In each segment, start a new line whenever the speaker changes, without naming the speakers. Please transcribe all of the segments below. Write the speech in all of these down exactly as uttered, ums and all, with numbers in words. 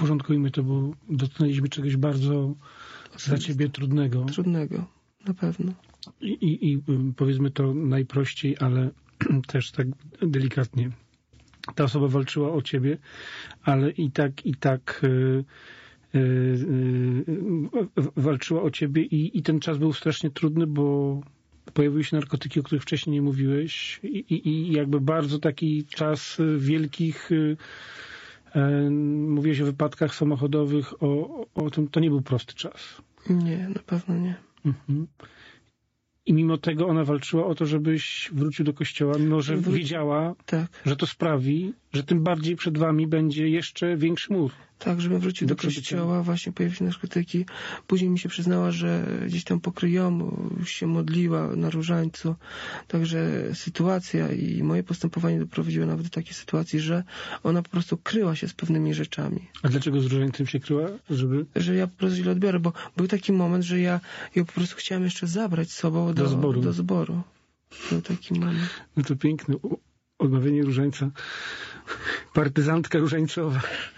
uporządkujmy to, bo dotknęliśmy czegoś bardzo dla ciebie trudnego.
Trudnego, na pewno.
I, i, i powiedzmy to najprościej, ale też tak delikatnie. Ta osoba walczyła o ciebie, ale i tak, i tak yy, yy, yy, walczyła o ciebie i, i ten czas był strasznie trudny, bo pojawiły się narkotyki, o których wcześniej nie mówiłeś i, i, i jakby bardzo taki czas wielkich yy, yy, mówiłeś o wypadkach samochodowych, o, o tym, to nie był prosty czas.
Nie, na pewno nie.
Mhm. I mimo tego ona walczyła o to, żebyś wrócił do kościoła, mimo że
Wróci...
wiedziała,
tak.
że to sprawi, że tym bardziej przed wami będzie jeszcze większy mur.
Tak, żebym wrócił do, do kościoła, właśnie pojawiły się narkotyki. Później mi się przyznała, że gdzieś tam pokryjomu się modliła na różańcu. Także sytuacja i moje postępowanie doprowadziło nawet do takiej sytuacji, że ona po prostu kryła się z pewnymi rzeczami.
A dlaczego z różańcem się kryła? Żeby...
Że ja po prostu źle odbiorę, bo był taki moment, że ja ją po prostu chciałem jeszcze zabrać z sobą do,
do zboru.
Do zboru. Był taki moment.
No to piękne. Odmawianie różańca. Partyzantka różańcowa.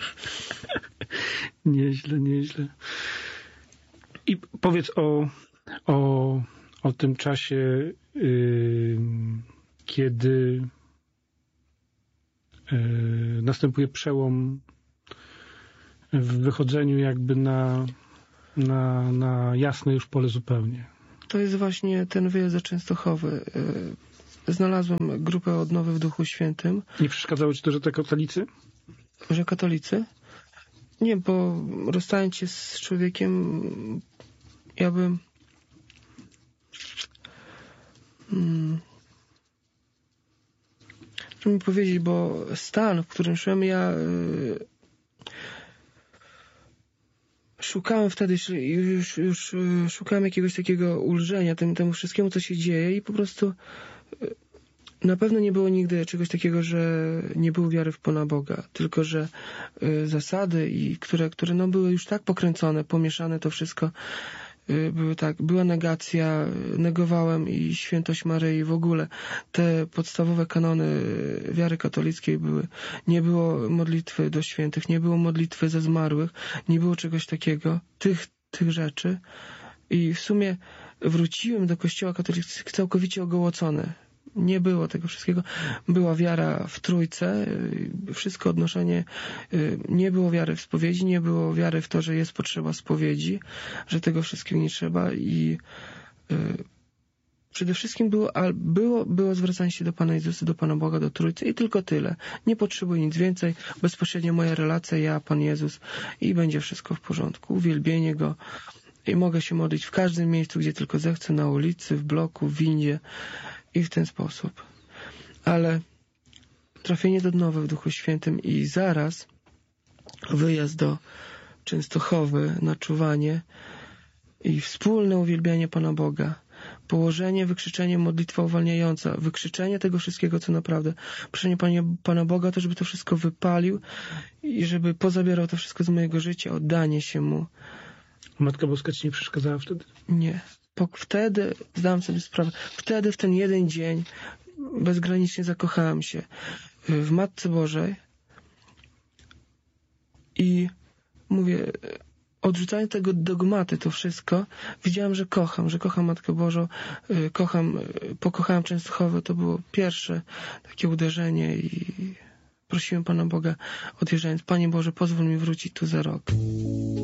Nieźle, nieźle. I powiedz o, o, o tym czasie, yy, kiedy yy, następuje przełom w wychodzeniu jakby na, na, na jasne już pole zupełnie.
To jest właśnie ten wyjazd do Częstochowy. Znalazłem grupę odnowy w Duchu Świętym.
Nie przeszkadzało ci to, że to katolicy?
Że katolicy? Nie, bo rozstając się z człowiekiem, ja bym... Hmm, Chcę mi powiedzieć, bo stan, w którym szłem, ja... Yy, szukałem wtedy, już, już szukałem jakiegoś takiego ulżenia temu, temu wszystkiemu, co się dzieje i po prostu na pewno nie było nigdy czegoś takiego, że nie było wiary w Pana Boga, tylko że y, zasady, i które, które no, były już tak pokręcone, pomieszane to wszystko, y, były tak, była negacja, negowałem i świętość Maryi, w ogóle te podstawowe kanony wiary katolickiej były, nie było modlitwy do świętych, nie było modlitwy za zmarłych, nie było czegoś takiego, tych, tych rzeczy i w sumie wróciłem do kościoła katolickiego całkowicie ogołocony. Nie było tego wszystkiego. Była wiara w Trójcę, wszystko odnoszenie, nie było wiary w spowiedzi, nie było wiary w to, że jest potrzeba spowiedzi, że tego wszystkiego nie trzeba i przede wszystkim było, było, było zwracanie się do Pana Jezusa, do Pana Boga, do Trójcy i tylko tyle. Nie potrzebuję nic więcej. Bezpośrednio moja relacja, ja, Pan Jezus i będzie wszystko w porządku. Uwielbienie Go i mogę się modlić w każdym miejscu, gdzie tylko zechcę, na ulicy, w bloku, w windzie i w ten sposób. Ale trafienie do odnowy w Duchu Świętym i zaraz wyjazd do Częstochowy na czuwanie i wspólne uwielbianie Pana Boga, położenie, wykrzyczenie, modlitwa uwalniająca, wykrzyczenie tego wszystkiego, co naprawdę, proszenie Panie, Pana Boga, to żeby to wszystko wypalił i żeby pozabierał to wszystko z mojego życia, oddanie się Mu.
Matka Boska ci nie przeszkadzała wtedy?
Nie. Wtedy zdałem sobie sprawę, wtedy w ten jeden dzień bezgranicznie zakochałem się w Matce Bożej i mówię, odrzucając tego dogmaty, to wszystko, widziałem, że kocham, że kocham Matkę Bożą, kocham, pokochałem Częstochowę, to było pierwsze takie uderzenie i prosiłem Pana Boga odjeżdżając, Panie Boże, pozwól mi wrócić tu za rok.